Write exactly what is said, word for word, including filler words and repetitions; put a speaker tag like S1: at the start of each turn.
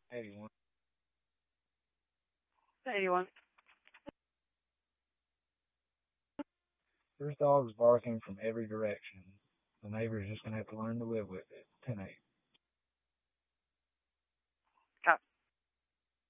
S1: eighty-one.
S2: eighty-one.
S1: There's dogs barking from every direction. The neighbor's just gonna have to learn to live with it. ten eight.